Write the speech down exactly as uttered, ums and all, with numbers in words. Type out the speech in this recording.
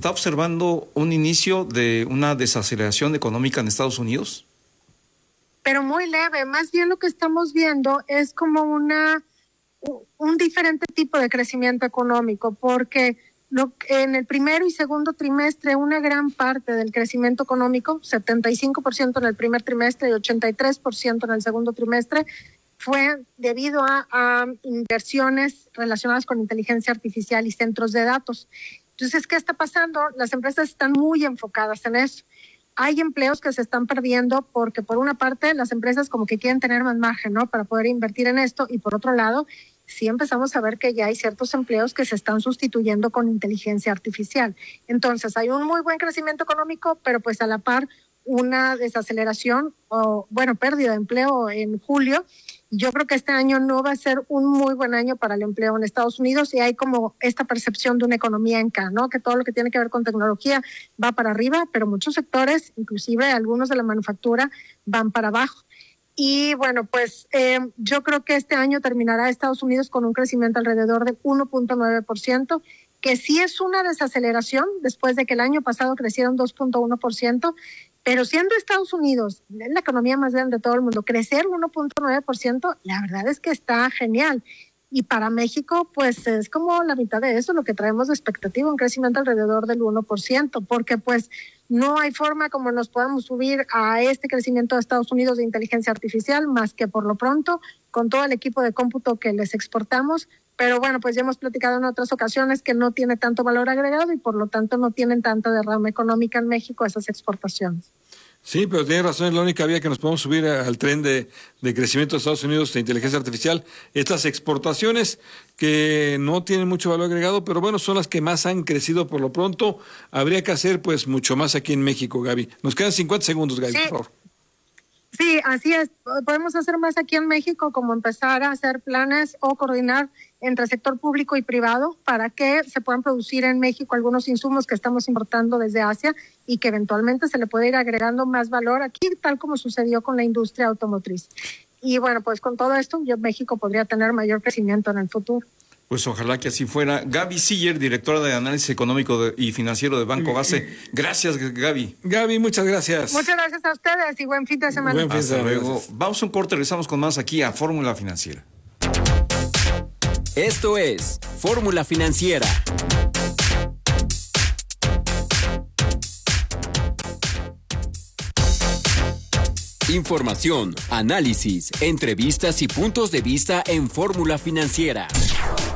está observando un inicio de una desaceleración económica en Estados Unidos? Pero muy leve. Más bien lo que estamos viendo es como una un diferente tipo de crecimiento económico, porque lo, en el primero y segundo trimestre una gran parte del crecimiento económico, setenta y cinco por ciento en el primer trimestre y ochenta y tres por ciento en el segundo trimestre, fue debido a, a inversiones relacionadas con inteligencia artificial y centros de datos. Entonces, ¿qué está pasando? Las empresas están muy enfocadas en eso. Hay empleos que se están perdiendo porque, por una parte, las empresas como que quieren tener más margen, ¿no?, para poder invertir en esto, y por otro lado, sí empezamos a ver que ya hay ciertos empleos que se están sustituyendo con inteligencia artificial. Entonces, hay un muy buen crecimiento económico, pero pues a la par una desaceleración o, bueno, pérdida de empleo en julio. Yo creo que este año no va a ser un muy buen año para el empleo en Estados Unidos, y hay como esta percepción de una economía en K, ¿no?, que todo lo que tiene que ver con tecnología va para arriba, pero muchos sectores, inclusive algunos de la manufactura, van para abajo. Y bueno, pues eh, yo creo que este año terminará Estados Unidos con un crecimiento alrededor del uno punto nueve por ciento, que sí es una desaceleración después de que el año pasado crecieron dos punto uno por ciento, pero siendo Estados Unidos la economía más grande de todo el mundo, crecer uno punto nueve por ciento, la verdad es que está genial. Y para México, pues es como la mitad de eso, lo que traemos de expectativa, un crecimiento alrededor del uno por ciento, porque pues no hay forma como nos podamos subir a este crecimiento de Estados Unidos de inteligencia artificial, más que por lo pronto con todo el equipo de cómputo que les exportamos. Pero bueno, pues ya hemos platicado en otras ocasiones que no tiene tanto valor agregado y por lo tanto no tienen tanta derrama económica en México esas exportaciones. Sí, pero tiene razón, es la única vía que nos podemos subir al tren de, de crecimiento de Estados Unidos de inteligencia artificial. Estas exportaciones que no tienen mucho valor agregado, pero bueno, son las que más han crecido por lo pronto. Habría que hacer pues mucho más aquí en México, Gaby. Nos quedan cincuenta segundos, Gaby, sí, por favor. Sí, así es. Podemos hacer más aquí en México, como empezar a hacer planes o coordinar entre sector público y privado para que se puedan producir en México algunos insumos que estamos importando desde Asia y que eventualmente se le puede ir agregando más valor aquí, tal como sucedió con la industria automotriz. Y bueno, pues con todo esto, yo México podría tener mayor crecimiento en el futuro. Pues ojalá que así fuera. Gaby Siller, directora de Análisis Económico de, y Financiero de Banco Base. Gracias, Gaby. Gaby, muchas gracias. Muchas gracias a ustedes y buen fin de semana. Buen fin de semana. Hasta luego. Vamos a un corte, regresamos con más aquí a Fórmula Financiera. Esto es Fórmula Financiera. Información, análisis, entrevistas y puntos de vista en Fórmula Financiera.